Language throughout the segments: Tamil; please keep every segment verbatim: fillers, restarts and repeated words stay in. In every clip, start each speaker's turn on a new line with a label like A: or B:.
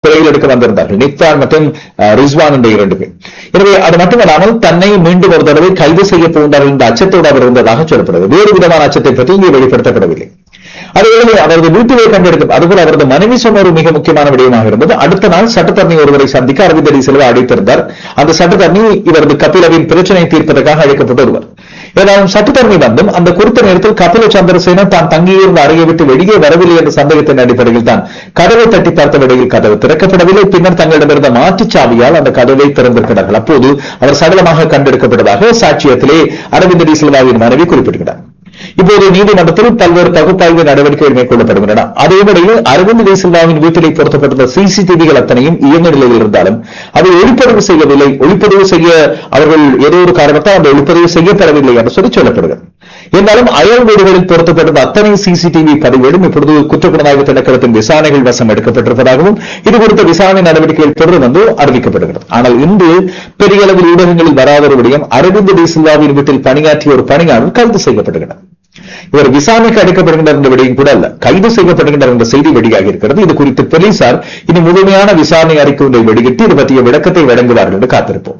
A: சிறையில் எடுக்க வந்திருந்தார்கள், நித்தான் மற்றும் ரிஸ்வான் என்ற இரண்டு பேர். எனவே அது மட்டுமல்லாமல் தன்னை மீண்டும் ஒரு தடவை கைது செய்ய போகின்றார்கள் என்ற அச்சத்தோடு அவர் இருந்ததாக சொல்லப்படுகிறது. வேறு விதமான அச்சத்தை பற்றி இங்கே வெளிப்படுத்தப்படவில்லை. அதுவே அவரது வீட்டிலே கண்டெடுக்கும் அதுபோல அவரது மனைவி சொன்ன ஒரு மிக முக்கியமான விடயமாக இருந்தது. அடுத்த நாள் சட்டத்தரணி ஒருவரை சந்திக்க அரவிந்த் அடி சில்வா அழைத்திருந்தார். அந்த சட்டத்தரணி இவரது கபிலவின் பிரச்சனை தீர்ப்பதற்காக அழைக்கப்பட்ட ஒருவர். ஏனாலும் சட்டத்தரணி வந்தும் அந்த குறித்த நேரத்தில் கபில சந்திரசேன தான் தங்கியிருந்த அறையை விட்டு வெளியே வரவில்லை என்ற சந்தேகத்தின் அடிப்படையில் தான் கதவை தட்டி பார்த்த வேளையில் கதவு திறக்கப்படவில்லை. பின்னர் தங்களிடமிருந்த மாற்றுச்சாவியால் அந்த கதவை திறந்திருக்கிறார்கள். அப்போது அவர் சடலமாக கண்டெடுக்கப்பட்டதாக சாட்சியத்திலே அரவிந்த் அடி சில்வாவின் மனைவி குறிப்பிடுகிறார். இப்போது நீதிமன்றத்தில் பல்வேறு பகுப்பாய்வு நடவடிக்கைகள் மேற்கொள்ளப்படுகின்றன. அதேவேளையில் அரவிந்த் அடி சில்வாவின் வீட்டிலே பொருத்தப்பட்டுள்ள சிசிடிவிகள் அத்தனையும் இயங்க நிலையில் இருந்தாலும் அதை ஒளிப்பதிவு செய்யவில்லை. ஒளிப்பதிவு செய்ய அவர்கள் ஏதோ ஒரு காரணத்தால் அந்த ஒளிப்பதிவு செய்யப்படவில்லை என்று சொல்லி சொல்லப்படுகிறது. என்றாலும் அயல் வீடுகளில் பொருத்தப்பட்டுள்ள அத்தனை சிசிடிவி பதிவுகளும் இப்பொழுது குற்றப்புலனாய்வு திணைக்களத்தின் விசாரணைகள் வசம் எடுக்கப்பட்டிருப்பதாகவும் இது குறித்த விசாரணை நடவடிக்கைகள் தொடர்ந்து வந்து அறிவிக்கப்படுகிறது. ஆனால் இன்று பெரிய அளவில் ஊடகங்களில் வராத ஒரு விடயம், அரவிந்த் அடி சில்வாவின் வீட்டில் பணியாற்றிய ஒரு பணியாளர் கைது செய்யப்படுகிறார். இவர் விசாரணைக்கு அளிக்கப்படுகின்றார் என்ற விடயம் கூட அல்ல, கைது செய்யப்படுகின்றார் என்ற செய்தி வெளியாகி இருக்கிறது. இது குறித்து போலீசார் இனி முழுமையான விசாரணை அறிக்கை ஒன்றை வெளியிட்டு இது பற்றிய விளக்கத்தை வழங்குவார்கள் என்று காத்திருப்போம்.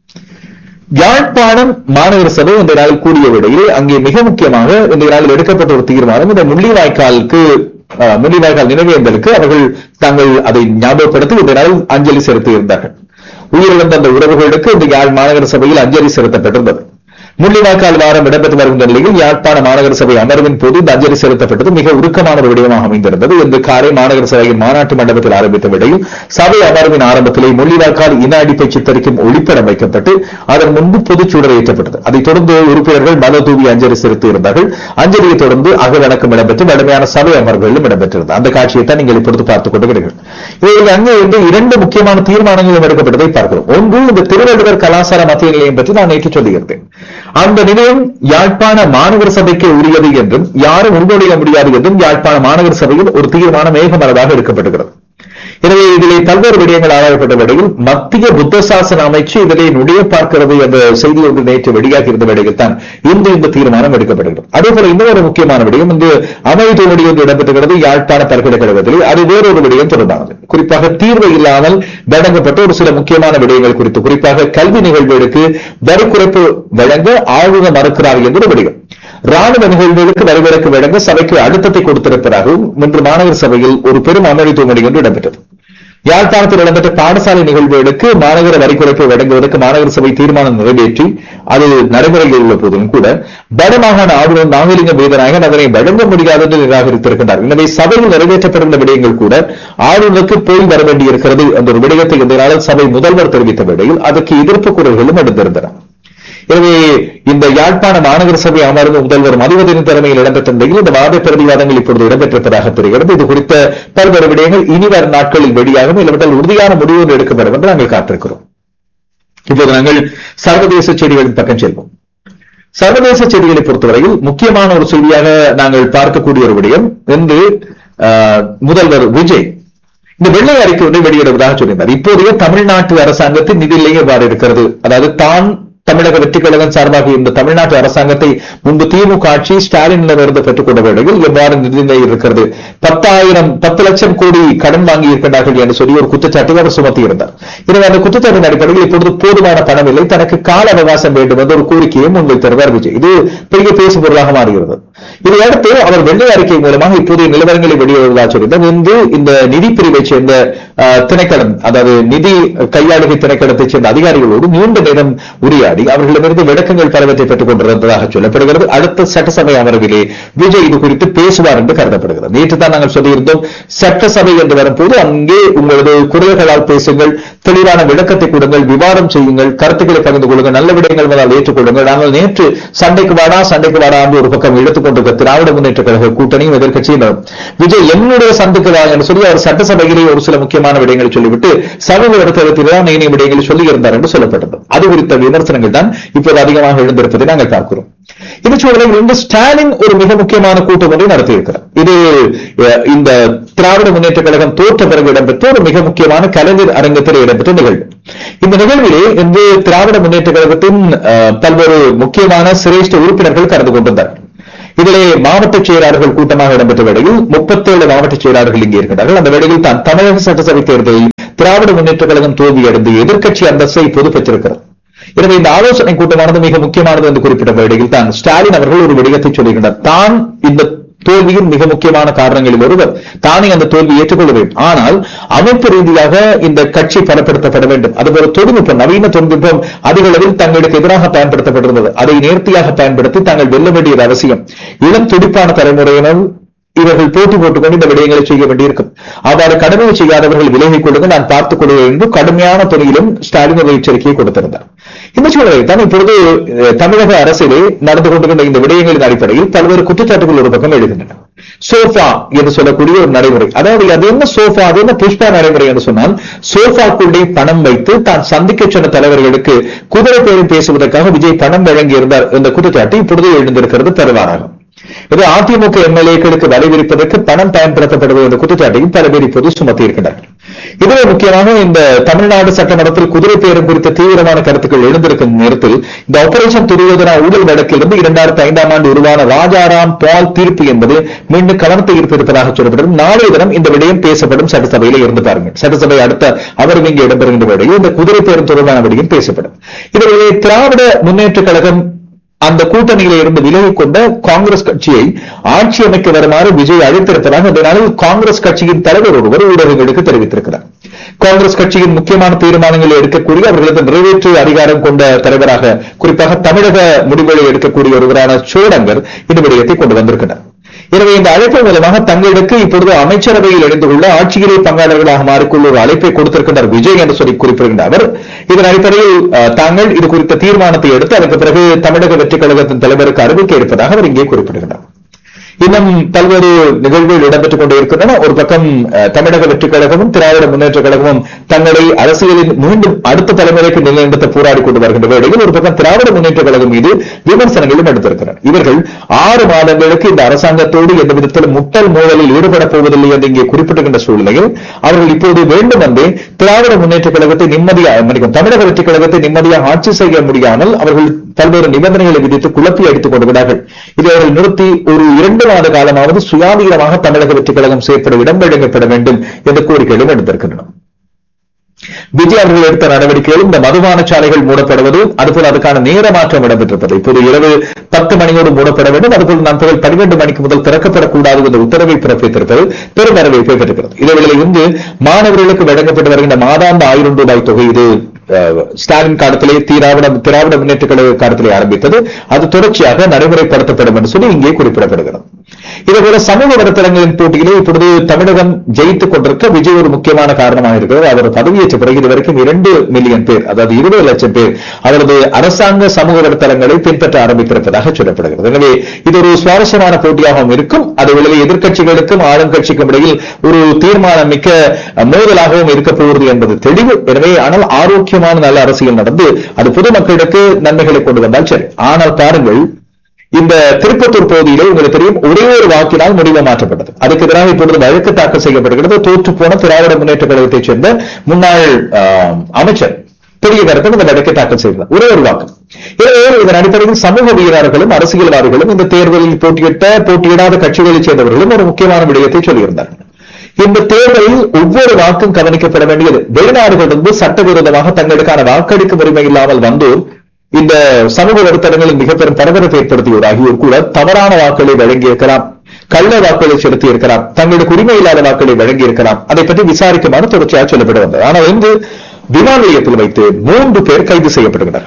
A: யாழ்ப்பாணம் மாநகர சபை இந்த நாளில் கூடிய விடையிலே அங்கே மிக முக்கியமாக இந்த நாளில் எடுக்கப்பட்ட ஒரு தீர்மானம், இந்த முள்ளிவாய்க்காலுக்கு முள்ளிவாய்க்கால் நினைவேந்தலுக்கு அவர்கள் தாங்கள் அதை ஞாபகப்படுத்தி இந்த நாளில் அஞ்சலி செலுத்தியிருந்தார்கள். உயிரிழந்த அந்த உறவுகளுக்கு இந்த யாழ் மாநகர சபையில் அஞ்சலி செலுத்தப்பட்டிருந்தது. முள்ளிவாய்க்கால் வாரம் இடம்பெற்று வருகின்ற நிலையில் யாழ்ப்பாண மாநகர சபை அமர்வின் போது இந்த அஞ்சலி செலுத்தப்பட்டது மிக உருக்கமான ஒரு விடயமாக அமைந்திருந்தது. இந்த காரை மாநகர சபையின் மாநாட்டு மண்டபத்தில் ஆரம்பித்த விடையில் சபை அமர்வின் ஆரம்பத்திலே முள்ளிவாய்க்கால் இன அடிப்பை சித்தரிக்கும் ஒளிப்படம் வைக்கப்பட்டு அதன் முன்பு பொதுச்சூடர் ஏற்றப்பட்டது. அதைத் தொடர்ந்து உறுப்பினர்கள் மலர் தூவி அஞ்சலி செலுத்தியிருந்தார்கள். அஞ்சலியை தொடர்ந்து அகவணக்கம் இடம்பெற்று வலிமையான சபை அமர்வுகளும் இடம்பெற்றிருந்தது. அந்த காட்சியை தான் நீங்கள் இப்பொழுது பார்த்துக் கொண்டிருக்கிறீர்கள். இவர்கள் அங்கே இருந்து இரண்டு முக்கியமான தீர்மானங்களும் எடுக்கப்பட்டதை பார்க்கிறோம். ஒன்று, இந்த திருவள்ளுவர் கலாசார மத்திய நிலையம் பற்றி நான் நேற்று சொல்லியிருந்தேன். அந்த நிலையம் யாழ்ப்பாண மாநகர சபைக்கு உரியது என்றும் யாரும் முன்மொழிய முடியாது என்றும் யாழ்ப்பாண மாநகர சபையில் ஒரு தீர்மானம் ஏகமனதாக எடுக்கப்பட்டுகிறது. எனவே இதிலே பல்வேறு விடயங்கள் ஆராயப்பட்ட வேளையில் மத்திய புத்த சாசன அமைச்சு இதிலே நுழைய பார்க்கிறது என்ற செய்தி ஒன்று நேற்று வெளியாகி இருந்த வேளையில் தான் இன்று இந்த தீர்மானம் எடுக்கப்படுகிறது. அதேபோல இன்னொரு முக்கியமான விடயம் இந்த அமைதி ஒன்று இடம்பெற்றுகிறது யாழ்ப்பாண பல்கலைக்கழகத்தில். அது வேறொரு விடயம் தொடர்பானது. குறிப்பாக தீர்வு இல்லாமல் வழங்கப்பட்ட ஒரு சில முக்கியமான விடயங்கள் குறித்து, குறிப்பாக கல்வி நிகழ்வுகளுக்கு வரி குறைப்பு வழங்க ஆளுந மறுக்கிறார் என்ற விடயம், ராணுவ நிகழ்வுகளுக்கு வரிவிலக்கு வழங்க சபைக்கு அழுத்தத்தை கொடுத்திருப்பதாகவும் இன்று மாநகர சபையில் ஒரு பெரும் அமளித்துவம் ஒன்று இடம்பெற்றது. யாழ்ப்பாணத்தில் இடம்பெற்ற பாடசாலை நிகழ்வுகளுக்கு மாநகர வரி குறைப்பை வழங்குவதற்கு மாநகர சபை தீர்மானம் நிறைவேற்றி அது நடைமுறையில் உள்ள போதும் கூட வடமாகாண ஆளுநர் நாகலிங்க வேதநாயகன் அதனை வழங்க முடியாது என்று நிராகரித்திருக்கின்றார். எனவே சபையில் நிறைவேற்றப்பட்டுள்ள விடயங்கள் கூட ஆளுநருக்கு போய் வர வேண்டியிருக்கிறது என்ற ஒரு விடயத்தை இந்த நாளில் சபை முதல்வர் தெரிவித்த வேளையில் அதற்கு எதிர்ப்பு குரல்களும் எடுத்திருந்தன. எனவே இந்த யாழ்ப்பாண மாநகர சபை அமர்வு முதல்வர் மதிவதனின் தலைமையில் இடம்பெற்ற நிலையில் இந்த வாத பிரதிவாதங்கள் இப்பொழுது இடம்பெற்றிருப்பதாக தெரிகிறது. இது குறித்த பல்வேறு விடயங்கள் இனி வரும் நாட்களில் வெளியாகும், இல்லாவிட்டால் உறுதியான முடிவு எடுக்கப்படும் என்று நாங்கள் காத்திருக்கிறோம். இப்போது நாங்கள் சர்வதேச செய்திகளின் பக்கம் செல்வோம். சர்வதேச செய்திகளை பொறுத்தவரையில் முக்கியமான ஒரு செய்தியாக நாங்கள் பார்க்கக்கூடிய ஒரு விடயம் என்று முதல்வர் விஜய் இந்த வெள்ளை அறிக்கை ஒன்றை வெளியிடுவதாக சொல்லியிருந்தார். இப்போதைய தமிழ்நாட்டு அரசாங்கத்தின் நிதி நிலை எவ்வாறு இருக்கிறது, அதாவது தான் தமிழக வெற்றிக் கழகம் சார்பாக இந்த தமிழ்நாட்டு அரசாங்கத்தை முன்பு திமுக ஆட்சி ஸ்டாலினிடமிருந்து பெற்றுக் கொண்ட வேளையில் எவ்வாறு நிதிநிலை இருக்கிறது, பத்தாயிரம் பத்து லட்சம் கோடி கடன் வாங்கி இருக்கிறார்கள் என்று சொல்லி ஒரு குற்றச்சாட்டை அவர் சுமத்தியிருந்தார். எனவே அந்த குற்றச்சாட்டின் அடிப்படையில் இப்பொழுது போதுமான பணம் இல்லை, தனக்கு கால அவகாசம் வேண்டும் என்ற ஒரு கோரிக்கையை முன்வைத்திருந்தார் விஜய். இது பெரிய பேசும் பொருளாக மாறுகிறது. இதையடுத்து அவர் வெள்ளை அறிக்கை மூலமாக இப்போதைய நிலவரங்களை வெளியிடுவதாக சொல்லியிருந்தார். இன்று இந்த நிதி பிரிவை சேர்ந்த திணைக்களம், அதாவது நிதி கையாளுகை திணைக்களத்தைச் சேர்ந்த அதிகாரிகளோடு நீண்ட நேரம் உரையாடி அவர்களிடமிருந்து விளக்கங்கள் பலவற்றை பெற்றுக் கொண்டிருந்ததாக சொல்லப்படுகிறது. அடுத்த சட்டசபை அமர்விலே விஜய் இது குறித்து பேசுவார் என்று கருதப்படுகிறது. நேற்று தான் நாங்கள் சொல்லியிருந்தோம், சட்டசபை என்று வரும்போது அங்கே உங்களது குரல்களால் பேசுங்கள், தெளிவான விளக்கத்தை கொடுங்கள், விவாதம் செய்யுங்கள், கருத்துக்களை பகிர்ந்து கொள்ளுங்கள், நல்ல விடயங்கள் வந்தால் ஏற்றுக்கொள்ளுங்கள். ஆனால் நேற்று சண்டைக்கு வாடா சண்டைக்கு வாடா என்று ஒரு பக்கம் எடுத்துக் கொண்டிருக்க திராவிட முன்னேற்ற கழக கூட்டணியும் எதிர்க்கட்சியினர் விஜய் என்னுடைய சண்டைக்கு வா என்று சொல்லி அவர் சட்டசபையிலே ஒரு சில முக்கியமான விடயங்களை சொல்லிவிட்டு சமூக இடத்தில்தான் இணைய விடயங்களை சொல்லி இருந்தார் என்று சொல்லப்பட்டது. அது குறித்த விமர்சனங்கள் தான் இப்போது அதிகமாக எழுந்திருப்பதை நாங்கள் பார்க்கிறோம். இந்த சூழலில் இன்று ஸ்டாலின் ஒரு மிக முக்கியமான கூட்டம் ஒன்றை நடத்தியிருக்கிறார். இது இந்த திராவிட முன்னேற்ற கழகம் தோற்ற பிறகு இடம்பெற்ற ஒரு மிக முக்கியமான கலைஞர் அரங்கத்தில் இடம்பெற்ற நிகழ்வு. இந்த நிகழ்விலே இன்று திராவிட முன்னேற்ற கழகத்தின் பல்வேறு முக்கியமான சிரேஷ்ட உறுப்பினர்கள் கலந்து கொண்டிருந்தார்கள். இதிலே மாவட்ட செயலாளர்கள் கூட்டமாக இடம்பெற்ற வேளையில் முப்பத்தி ஏழு மாவட்ட செயலாளர்கள் இங்கே இருக்கிறார்கள். அந்த வேளையில் தான் தமிழக சட்டசபை தேர்தலில் திராவிட முன்னேற்ற கழகம் தோல்வியடைந்து எதிர்க்கட்சி அந்தஸ்தை பொது பெற்றிருக்கிறது. எனவே இந்த ஆலோசனை கூட்டமானது மிக முக்கியமானது என்று குறிப்பிட்ட வேளையில் தான் ஸ்டாலின் அவர்கள் ஒரு விடயத்தை சொல்லுகின்றார். தான் இந்த தோல்வியின் மிக முக்கியமான காரணங்களில் ஒருவர், தானே அந்த தோல்வி ஏற்றுக்கொள்ள வேண்டும். ஆனால் அமைப்பு ரீதியாக இந்த கட்சி பலப்படுத்தப்பட வேண்டும். அதுபோல தொழில்நுட்பம், நவீன தொழில்நுட்பம் அதிக அளவில் தங்களுக்கு எதிராக பயன்படுத்தப்பட்டிருந்தது. அதை நேர்த்தியாக பயன்படுத்தி தாங்கள் வெல்ல வேண்டியது அவசியம். இளம் துடிப்பான தலைமுறையினர் இவர்கள் போட்டி போட்டுக்கொண்டு இந்த விடயங்களை செய்ய வேண்டியிருக்கும். அவ்வாறு கடமையை செய்யாதவர்கள் விலகிக் கொள்ளுங்க, நான் பார்த்துக் கொள்வேன் என்று கடுமையான துறையிலும் ஸ்டாலின் ஒரு எச்சரிக்கையை கொடுத்திருந்தார். இந்த சூழலில் தான் இப்பொழுது தமிழக அரசிலே நடந்து கொண்டிருந்த இந்த விடயங்களின் அடிப்படையில் பல்வேறு குற்றச்சாட்டுகள் ஒரு பக்கம் எழுகின்றன. சோஃபா என்று சொல்லக்கூடிய ஒரு நடைமுறை, அதாவது அது என்ன சோஃபா, அது என்ன புஷ்பா நடைமுறை என்று சொன்னால், சோஃபாக்குள்ளே பணம் வைத்து தான் சந்திக்க சொன்ன தலைவர்களுக்கு குதிரை பேரும் பேசுவதற்காக விஜய் பணம் வழங்கியிருந்தார் என்ற குற்றச்சாட்டு இப்பொழுது எழுந்திருக்கிறது பெருவாராகும். இது அதிமுக எம்எல்ஏக்களுக்கு வலை விரிப்பதற்கு பணம் பயன்படுத்தப்படுவது என்ற குற்றச்சாட்டையும் பல பேர் இப்போது சுமத்தி இருக்கின்றனர். இதில் முக்கியமாக இந்த தமிழ்நாடு சட்டமன்றத்தில் குதிரை பேரம் குறித்த தீவிரமான கருத்துக்கள் எழுந்திருக்கும் நேரத்தில் இந்த ஆபரேஷன் துரியோதனா ஊழல் வழக்கிலிருந்து இரண்டாயிரத்தி ஐந்தாம் ஆண்டு உருவான ராஜாராம் பால் தீர்ப்பு என்பது மீண்டும் கவனத்தை ஈர்த்திருப்பதாக சொல்லப்படும். நாளைய தினம் இந்த விடயம் பேசப்படும் சட்டசபையில இருந்து பாருங்கள். சட்டசபை அடுத்த அவரும் இங்கே இடம்பெறுகின்ற வேளையில் இந்த குதிரை பேரம் தொடர்பான விடயம் பேசப்படும். இதிலே திராவிட முன்னேற்ற கழகம் அந்த கூட்டணியில இருந்து விலகிக் கொண்ட காங்கிரஸ் கட்சியை ஆட்சி அமைக்க வருமாறு விஜய் அழைத்திருப்பதாக அதனால் காங்கிரஸ் கட்சியின் தலைவர் ஒருவர் ஊடகங்களுக்கு தெரிவித்திருக்கிறார். காங்கிரஸ் கட்சியின் முக்கியமான தீர்மானங்களை எடுக்கக்கூடிய, அவர்களது நிறைவேற்று அதிகாரம் கொண்ட தலைவராக குறிப்பாக தமிழக முடிவுகளை எடுக்கக்கூடிய ஒருவரான சோடங்கர் இந்த விடயத்தை கொண்டு வந்திருக்கிறார். எனவே இந்த அழைப்பு மூலமாக தங்களுக்கு இப்பொழுது அமைச்சரவையில் இணைந்து கொள்ள ஆட்சியிலே பங்காளர்களாக மாறிக்கொள்ள ஒரு அழைப்பை கொடுத்திருக்கின்றார் விஜய் என்று சொல்லி குறிப்பிடுகின்ற அவர், இதன் அடிப்படையில் தாங்கள் இது குறித்த தீர்மானத்தை எடுத்து அதற்கு பிறகு தமிழக வெற்றிக் கழகத்தின் தலைவருக்கு அறிவிக்க இருப்பதாக அவர் இங்கே குறிப்பிடுகின்றார். இன்னும் பல்வேறு நிகழ்வுகள் இடம்பெற்றுக் கொண்டே இருக்கின்றன. ஒரு பக்கம் தமிழக வெற்றிக் கழகமும் திராவிட முன்னேற்ற கழகமும் தங்களை அரசியலில் மீண்டும் அடுத்த தலைமுறைக்கு நிலைநிறுத்த போராடி கொண்டு வருகின்ற வேளையில் ஒரு பக்கம் திராவிட முன்னேற்ற கழகம் மீது விமர்சனங்களும் எடுத்திருக்கிறார். இவர்கள் ஆறு மாதங்களுக்கு இந்த அரசாங்கத்தோடு எந்த விதத்திலும் முட்டல் மோதலில் ஈடுபடப் போவதில்லை என்று இங்கே குறிப்பிடுகின்ற சூழ்நிலையில் அவர்கள் இப்போது வேண்டும் வந்து திராவிட முன்னேற்ற கழகத்தை நிம்மதியாக, தமிழக வெற்றிக் கழகத்தை நிம்மதியாக ஆட்சி செய்ய முடியாமல் அவர்கள் பல்வேறு நிபந்தனைகளை விதித்து குழப்பி அடித்துக் கொண்டிருக்கிறார்கள். இதை அவர்கள் நிறுத்தி ஒரு இரண்டு மாத காலமாவது சுயாதீனமாக தமிழக வெற்றிக் கழகம் செயற்பட இடம் வழங்கப்பட வேண்டும் என்ற கோரிக்கைகளும் எடுத்திருக்கின்றன. விஜய் அவர்கள் எடுத்த நடவடிக்கைகளும் இந்த மதுபான சாலைகள் மூடப்படுவது, அதுபோல் அதுக்கான நேர மாற்றம் இடம்பெற்றிருப்பது, இப்போது இரவு பத்து மணியோடு மூடப்பட வேண்டும், அதுபோல் நண்பகல் பன்னிரண்டு மணிக்கு முதல் திறக்கப்படக்கூடாது என்ற உத்தரவை பிறப்பித்திருப்பது பெரும் வரவேற்பை பெற்றிருக்கிறது. இதேவேளை இருந்து மாணவர்களுக்கு வழங்கப்பட்டு வருகின்ற மாதாந்த ஆயிரம் ரூபாய் தொகை இது ஸ்டாலின் காலத்திலே திராவிட திராவிட முன்னேற்ற கழக காலத்திலே ஆரம்பித்தது, அது தொடர்ச்சியாக நடைமுறைப்படுத்தப்படும் என்று சொல்லி இங்கே குறிப்பிடப்படுகிறது. இதேபோல சமூக வலைத்தளங்களின் போட்டியிலே இப்பொழுது தமிழகம் ஜெயித்துக் கொண்டிருக்க விஜய் ஒரு முக்கியமான காரணமாக இருக்கிறது. அவர் பதவியேற்ற பிறகு இதுவரைக்கும் இரண்டு மில்லியன் பேர், அதாவது இருபது லட்சம் பேர் அவரது அரசாங்க சமூக வலைத்தளங்களை பின்பற்ற ஆரம்பித்திருப்பதாக சொல்லப்படுகிறது. எனவே இது ஒரு சுவாரஸ்யமான போட்டியாகவும் இருக்கும். அதுவேளை எதிர்க்கட்சிகளுக்கும் ஆளும் கட்சிக்கும் இடையில் ஒரு தீர்மானம் மிக்க மோதலாகவும் இருக்க போகிறது என்பது தெளிவு. எனவே ஆனால் ஆரோக்கியமான நல்ல அரசியல் நடந்து அது பொதுமக்களுக்கு நன்மைகளை கொண்டு வந்தால் சரி. ஆனால் பாருங்கள், இந்த திருப்பத்தூர் பகுதியிலே உங்களுக்கு தெரியும், ஒரே ஒரு வாக்கினால் முடிவு மாற்றப்பட்டது. அதுக்கு எதிராக இப்பொழுது வழக்கு தாக்கல் செய்யப்படுகிறது. தோற்று போன திராவிட முன்னேற்ற கழகத்தைச் சேர்ந்த முன்னாள் அமைச்சர் பெரிய கருத்து இந்த வழக்கை தாக்கல் செய்தார், ஒரே ஒரு வாக்கு. எனவே இதன் அடிப்படையில் சமூக வீரர்களும் அரசியல்வாதிகளும் இந்த தேர்தலில் போட்டியிட்ட போட்டியிடாத கட்சிகளைச் சேர்ந்தவர்களும் ஒரு முக்கியமான விடயத்தை சொல்லியிருந்தார்கள். இந்த தேர்தலில் ஒவ்வொரு வாக்கும் கவனிக்கப்பட வேண்டியது. வெளிநாடுகளிலிருந்து சட்டவிரோதமாக தங்களுக்கான வாக்களிக்கும் உரிமை இல்லாமல் வந்தோர் இந்த சமூக வலைத்தளங்களில் மிக பெரும் பரபரப்பை ஏற்படுத்தியோர் ஆகியோர் கூட தவறான வாக்களை வழங்கியிருக்கலாம், கள்ள வாக்களை செலுத்தி இருக்கலாம், தங்களுக்கு உரிமை இல்லாத வாக்களை வழங்கி இருக்கலாம். அதை பற்றி விசாரிக்குமாறு தொடர்ச்சியாக சொல்லப்பட்டு வந்தது. ஆனால் இன்று விமான நிலையத்தில் வைத்து மூன்று பேர் கைது செய்யப்படுகிறார்.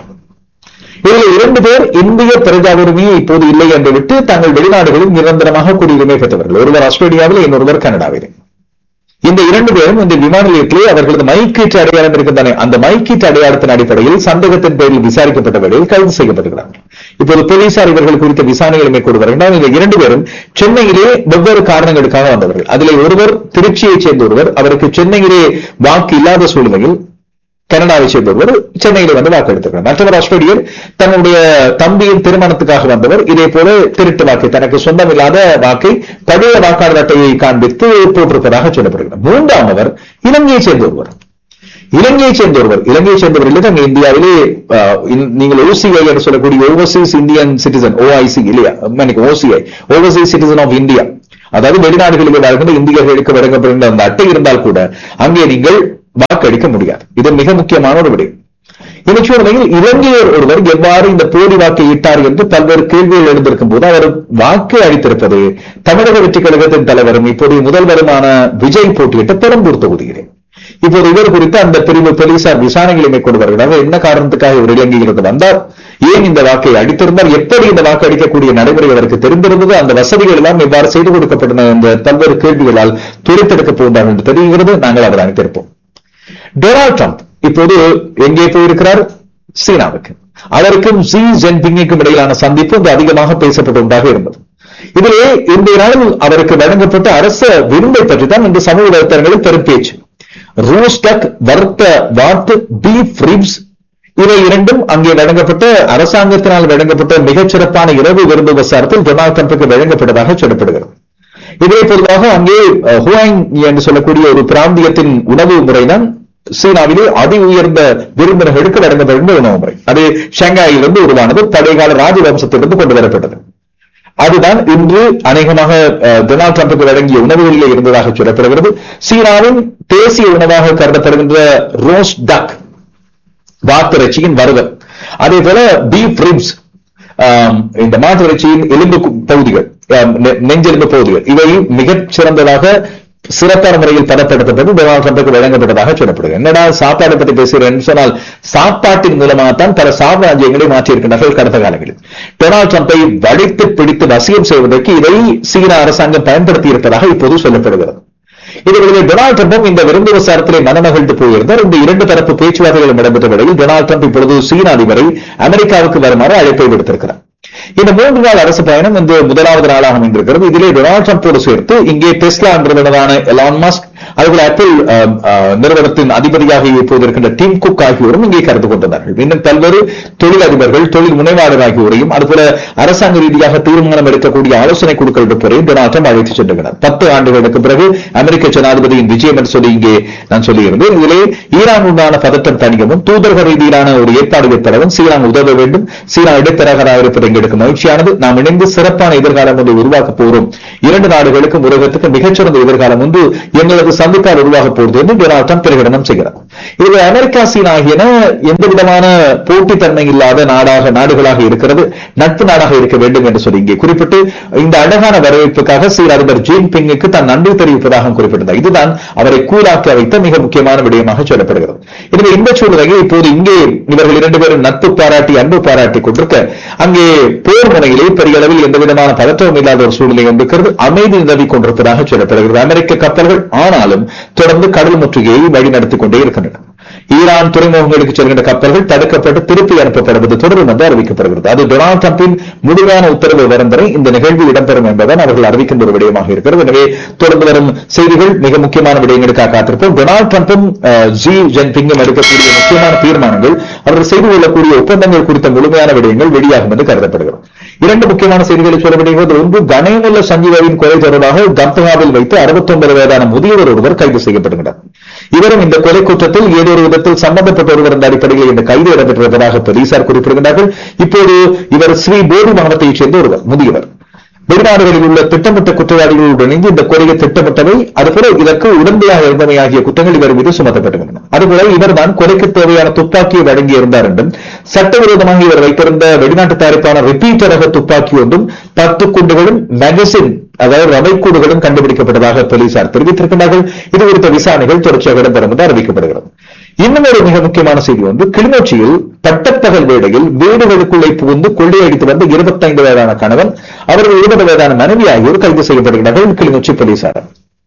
A: இதில் இரண்டு பேர் இந்திய பிரஜா உரிமையை இப்போது இல்லை என்று விட்டு தங்கள் வெளிநாடுகளில் நிரந்தரமாக குடியுரிமை பெற்றவர்கள். ஒருவர் ஆஸ்திரேலியாவில், இன்னொருவர் கனடாவில். இந்த இரண்டு பேரும் இந்த விமான நிலையத்திலே அவர்களது மைக்கீட்டு அடையாளம் இருக்கின்றன. அந்த மைக்கீட்டு அடையாளத்தின் அடிப்படையில் சந்தேகத்தின் பேரில் விசாரிக்கப்பட்ட வேளையில் கைது செய்யப்பட்டிருக்கிறார்கள். இப்போது போலீசார் இவர்கள் குறித்த விசாரணைகளை மேற்கொண்டு வருகின்றனர். இந்த இரண்டு பேரும் சென்னையிலே வெவ்வேறு காரணங்களுக்காக வந்தவர்கள். அதிலே ஒருவர் திருச்சியைச் சேர்ந்த ஒருவர், அவருக்கு சென்னையிலே வாக்கு இல்லாத சூழ்நிலையில் கனடாவை சேர்ந்த ஒருவர் சென்னையில வந்து வாக்கெடுத்திருக்கிறார். மற்றவர் ஆஸ்திரேலியர், தன்னுடைய தம்பியின் திருமணத்துக்காக வந்தவர். இதே போல திருட்டு வாக்கை, தனக்கு சொந்தமில்லாத வாக்கை பழைய வாக்காளர் அட்டையை காண்பித்து போட்டிருப்பதாக சொல்லப்படுகிறார். மூன்றாமவர் இலங்கையை சேர்ந்த ஒருவர். இலங்கையை சேர்ந்த ஒருவர் இலங்கையை சேர்ந்தவர் இல்லை, அங்கே இந்தியாவிலே நீங்கள் ஓசிஐ என்று சொல்லக்கூடிய ஓவர்சீஸ் இந்தியன் சிட்டிசன், ஓஐசி இல்லையா, OCI Overseas citizen of India, அதாவது வெளிநாடுகளில் வாழ்கின்ற இந்தியர்களுக்கு வழங்கப்படுகின்ற அந்த அட்டை இருந்தால் கூட அங்கே நீங்கள் வாக்களிக்க முடியாது. இது மிக முக்கியமான ஒரு விடயம். இந்த சூழ்நிலையில் இலங்கையர் ஒருவர் எவ்வாறு இந்த போலி வாக்கை இட்டார் என்று பல்வேறு கேள்விகள் எழுந்திருக்கும் போது அவர் வாக்கு அளித்திருப்பது தமிழக வெற்றி கழகத்தின் தலைவரும் இப்போது முதல்வருமான விஜய் போட்டியிட்ட பெரம்பூர் தொகுதியிலே. இப்போது இவர் குறித்து அந்த பிரிவு போலீசார் விசாரணைகளை மேற்கொண்டு வருகிறார்கள். என்ன காரணத்துக்காக இவர் இலங்கையிலிருந்து வந்தார், ஏன் இந்த வாக்கை அடித்திருந்தார், எப்படி இந்த வாக்கு அடிக்கக்கூடிய நடைமுறை அவருக்கு தெரிந்திருந்தது, அந்த வசதிகள் எல்லாம் எவ்வாறு செய்து கொடுக்கப்பட்டன என்ற பல்வேறு கேள்விகளால் துரித்தெடுக்கப் போகிறார் என்று தெரிகிறது. நாங்கள் அவதானித்திருப்போம். டொனால்ட் ட்ரம்ப் இப்போது எங்கே போயிருக்கிறார்? சீனாவுக்கு. அவருக்கும் ஜி ஜின்பிங்குக்கும் இடையிலான சந்திப்பு இங்கு அதிகமாக பேசப்பட்ட ஒன்றாக இருந்தது. இதிலே இன்றைய நாளில் அவருக்கு வழங்கப்பட்ட அரச விருந்தை பற்றி தான் இன்று சமூக வலைத்தளங்களில் பெரும் பேச்சு. ரோஸ் டக், வறுத்த வாத்து, பீஃப் ரிப்ஸ், இவை இரண்டும் அங்கே வழங்கப்பட்ட அரசாங்கத்தினால் வழங்கப்பட்ட மிகச்சிறப்பான இரவு விருந்து உபசாரத்தில் டொனால்ட் ட்ரம்புக்கு வழங்கப்பட்டதாக சொல்லப்படுகிறது. இதே பொதுவாக அங்கே ஹுவாங் என்று சொல்லக்கூடிய ஒரு பிராந்தியத்தின் உணவு முறைதான் சீனாவிலே அதி உயர்ந்த விருந்தினர்களுக்கு வழங்கப்படுகின்ற உணவு முறை. அது ஷங்காயிலிருந்து உருவானது, பழையகால ராஜவம்சத்திலிருந்து கொண்டு வரப்பட்டது. அதுதான் இன்று அநேகமாக டொனால்ட் ட்ரம்புக்கு வழங்கிய உணவுகளிலே இருந்ததாக சொல்லப்படுகிறது. சீனாவின் தேசிய உணவாக கருதப்படுகின்ற ரோஸ் டக், வாத்திறைச்சியின் வறுவல், அதே போல பீஃப் ரிப்ஸ், இந்த மாட்டிறைச்சியின் எலும்பு பகுதிகள், நெஞ்செலும்பு பகுதிகள், இவை மிகச் சிறந்ததாக சிறப்பான முறையில் பதப்படுத்தப்பட்டு டொனால்ட் ட்ரம்புக்கு வழங்கப்பட்டதாக சொல்லப்படுகிறது. என்னடா சாப்பாடை பற்றி பேசுகிறேன் சொன்னால், சாப்பாட்டின் மூலமாகத்தான் பல சாம்ராஜ்யங்களை மாற்றியிருக்கின்றார்கள் கடந்த காலங்களில். டொனால்ட் ட்ரம்பை வடித்து பிடித்து வசியம் செய்வதற்கு இதை சீன அரசாங்கம் பயன்படுத்தி இருப்பதாக இப்போது சொல்லப்படுகிறது. இதுவரை டொனால்ட் ட்ரம்பும் இந்த விருந்து விசாரத்திலே மனமகிழ்ந்து போயிருந்தார். இந்த இரண்டு தரப்பு பேச்சுவார்த்தைகளும் இடம்பெற்ற வேளையில் டொனால்ட் ட்ரம்ப் இப்பொழுது சீன அதிபரை அமெரிக்காவுக்கு வருமாறு அழைப்பை விடுத்திருக்கிறார். இந்த மூன்று நாள் அரசு பயணம் இந்த முதலாவது நாளாக அமைந்திருக்கிறது. இதிலே டொனால்ட் ட்ரம்போடு சேர்த்து இங்கே டெஸ்லா நிறுவனமான எலான் மஸ்க், அதுபோல ஆப்பிள் நிறுவனத்தின் அதிபதியாக இப்போது இருக்கின்ற டிம் குக் ஆகியோரும் இங்கே கலந்து கொண்டிருந்தார்கள். இன்னும் பல்வேறு தொழில் அதிபர்கள், தொழில் முனைவாளர் ஆகியோரையும், அதுபோல அரசாங்க ரீதியாக தீர்மானம் எடுக்கக்கூடிய ஆலோசனை குழுக்கள் இருப்பவரையும் டொனால்ட் ட்ரம்ப் அழைத்து சென்றுகிறார். பத்து ஆண்டுகளுக்கு பிறகு அமெரிக்க ஜனாதிபதியின் விஜயம் என்று சொல்லி இங்கே நான் சொல்லியிருந்தேன். இதிலே ஈரானுடனான பதட்டம் தணிக்கவும், தூதரக ரீதியிலான ஒரு ஏற்பாடு ஏற்படவும் சீனா உதவ வேண்டும். சீனா இடைத்தரகராக இருப்பது எங்களுக்கு மகிழ்ச்சியானது. நாம் இணைந்து சிறப்பான எதிர்காலம் ஒன்றை உருவாக்கப் போகிறோம். இரண்டு நாடுகளுக்கும் உலகத்துக்கு மிகச்சிறந்த எதிர்காலம் ஒன்று எங்களது சந்திப்பால் உருவாக போகிறது என்று டொனால்ட் ட்ரம்ப் பிரகடனம் செய்கிறார். இது அமெரிக்கா, சீனா ஆகியன எந்த விதமான போட்டித்தன்மை இல்லாத நாடாக நாடுகளாக இருக்கிறது, நட்பு நாடாக இருக்க வேண்டும் என்று சொல்லி இங்கே குறிப்பிட்டு இந்த அழகான வரவேற்புக்காக சீன அதிபர் ஜின்பிங்குக்கு தான் நன்றி தெரிவிப்பதாக குறிப்பிட்டார். இதுதான் அவரை கூலாக்க வைத்த மிக முக்கியமான விடயமாக சொல்லப்படுகிறது. எனவே இந்த சூழ்நிலையை இப்போது இங்கே இவர்கள் இரண்டு பேரும் நட்பு பாராட்டி அன்பு பாராட்டி கொண்டிருக்க, அங்கே போர் முனையிலே பெரிய அளவில் எந்த விதமான பதற்றமும் இல்லாத ஒரு சூழ்நிலை இருக்கிறது. அமைதி நிலவி கொண்டிருப்பதாக சொல்லப்படுகிறது. அமெரிக்க கப்பல்கள் ஆனாலும் தொடர்ந்து கடல் முற்றுகையை வழிநடத்திக் கொண்டே இருக்கின்றன. ஈரான் துறைமுகங்களுக்கு செல்கின்ற கப்பல்கள் தடுக்கப்பட்டு திருப்பி அனுப்பப்படுவது தொடரும் என்று அறிவிக்கப்படுகிறது. அது டொனால்ட் ட்ரம்பின் முழுமையான உத்தரவு வரும் வரை இந்த நிகழ்வு இடம்பெறும் என்பதுதான் அவர்கள் அறிவிக்கின்ற ஒரு விடயமாக இருக்கிறது. எனவே தொடர்ந்து வரும் செய்திகள் மிக முக்கியமான விடயங்களுக்காக காத்திருப்போம். டொனால்ட் ட்ரம்பும் ஜி ஜின்பிங்கும் எடுக்கக்கூடிய முக்கியமான தீர்மானங்கள், அவர்கள் செய்து கொள்ளக்கூடிய ஒப்பந்தங்கள் குறித்த முழுமையான விடயங்கள் வெளியாகும் என்று கருதப்படுகிறது. இரண்டு முக்கியமான செய்திகளை சொல்லப்படுகிறது. ஒன்று, கனேமுல்ல சஞ்சீவாவின் கொலை தொடர்பாக கம்பகாவில் வைத்து அறுபத்தி ஒன்பது வயதான முதியவர் ஒருவர் கைது செய்யப்படுகிறார். இவரும் இந்த கொலை குற்றத்தில் ஏதோ ஒரு விதத்தில் சம்பந்தப்பட்ட ஒருவர் என்ற அடிப்படையில் இந்த கைது இடம்பெற்றிருப்பதாக போலீசார் குறிப்பிடுகின்றார்கள். இப்போது இவர் ஸ்ரீ போடி மாவட்டத்தைச் சேர்ந்த ஒருவர் முதியவர். வெளிநாடுகளில் உள்ள திட்டமிட்ட குற்றவாளிகளோடு இணைந்து இந்த கொலையை திட்டமிட்டவை, அதுபோல இதற்கு உடந்தையாக இருந்தவை ஆகிய குற்றங்கள் இவர் மீது சுமத்தப்பட்டுள்ளன. அதுபோல இவர்தான் கொலைக்கு தேவையான துப்பாக்கியை வழங்கியிருந்தார் என்றும், சட்டவிரோதமாக இவர் வைத்திருந்த வெளிநாட்டு தயாரிப்பான ரிப்பீட்டர் ரக துப்பாக்கி ஒன்றும், பத்து குண்டுகளும், மேகசின் அதாவது ரவைக்கூடுகளும் கண்டுபிடிக்கப்பட்டதாக போலீசார் தெரிவித்திருக்கிறார்கள். இது குறித்த விசாரணைகள் தொடர்ச்சியாக இடம்பெறும் என்று அறிவிக்கப்படுகிறது. இன்னும் ஒரு மிக முக்கியமான செய்தி ஒன்று, கிளிநொச்சியில் பட்டப்பகல் வேளையில் வீடுகளுக்குள்ளே புகுந்து கொள்ளையடித்து வந்த இருபத்தைந்து வயதான கணவன், அவர்கள் இருபது வயதான மனைவி ஆகியோர் கைது செய்யப்படுகிறார்கள் கிளிநொச்சி போலீசார்.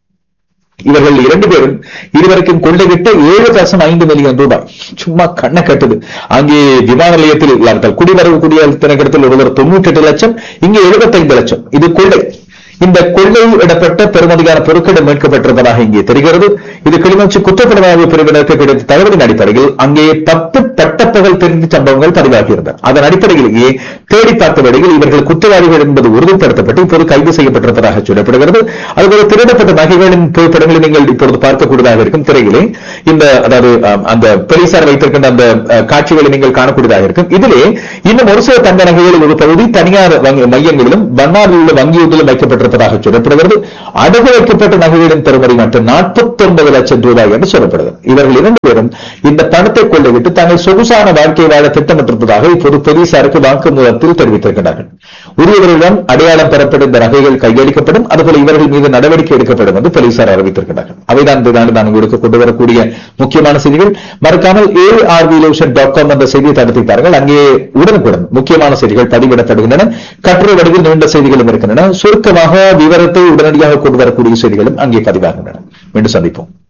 A: இவர்கள் இரண்டு பேரும் இதுவரைக்கும் கொள்ளையிட்ட ஏழு தசம் ஐந்து மில்லியன் ரூபாய். சும்மா கண்ணை கட்டுது. அங்கே விமான நிலையத்தில் குடிவரவு குடியரசு ஒருவர் தொண்ணூற்றி எட்டு லட்சம், இங்கே எழுபத்தைந்து லட்சம். இது கொள்ளை. இந்த கொள்ளையில் இடப்பட்ட பெருமதியான பொருட்கள் மீட்கப்பட்டிருப்பதாக இங்கே தெரிகிறது. இது கிளிநொச்சி குற்றப்புலனாய்வு பிரிவினருக்கு கிடைத்த தகவலின் அடிப்படையில் அங்கே பத்து பட்டப்பகல் தெரிந்த சம்பவங்கள் பதிவாகியிருந்தன. அதன் அடிப்படையிலேயே தேடி பார்த்த வேளையில் இவர்கள் குற்றவாளிகள் என்பது உறுதிப்படுத்தப்பட்டு இப்போது கைது செய்யப்பட்டிருப்பதாக சொல்லப்படுகிறது. அதுபோல திருடப்பட்ட நகைகளின் புகைப்படங்களை நீங்கள் இப்பொழுது பார்க்கக்கூடியதாக இருக்கும். திரையிலே இந்த அதாவது அந்த போலீசார் வைத்திருக்கின்ற அந்த காட்சிகளை நீங்கள் காணக்கூடியதாக இருக்கும். இதிலே இன்னும் ஒரு சில தங்க நகைகளில் ஒரு பகுதி தனியார் மையங்களிலும் பன்னாரில் உள்ள வங்கிகளிலும் வைக்கப்பட்டிருப்ப கொடுப்பதாக சொல்லப்படுகிறது. அடகு வைக்கப்பட்ட நகைகளின் பெறுமதி மட்டும் நாற்பத்தி ஒன்பது லட்சம் ரூபாய் என்று சொல்லப்படுகிறது. இவர்கள் இரண்டு பேரும் இந்த பணத்தை கொள்ளையிட்டு தாங்கள் சொகுசான வாழ்க்கை வாழ திட்டமிட்டிருப்பதாக இப்போது போலீசாருக்கு வாக்குமூலத்தில் தெரிவித்திருக்கிறார்கள். உரியவர்களிடம் அடையாளம் பெறப்படும் இந்த நகைகள் கையளிக்கப்படும், அதுபோல இவர்கள் மீது நடவடிக்கை எடுக்கப்படும் என்று போலீசார் அறிவித்திருக்கிறார்கள். அவைதான் நான் உங்களுக்கு கொண்டு வரக்கூடிய முக்கியமான செய்திகள். மறக்காமல் A R we lotion dot com என்ற செய்தியை தடுத்து பாருங்கள். அங்கே உடனுக்குடன் முக்கியமான செய்திகள் பதிவிடப்படுகின்றன. கட்டுரை வடிவில் நீண்ட செய்திகளும் இருக்கின்றன. சுருக்கமாக விவரத்தை உடனடியாக கொண்டு வரக்கூடிய செய்திகளும் அங்கே பதிவாகின்றன. மீண்டும் சந்திப்போம்.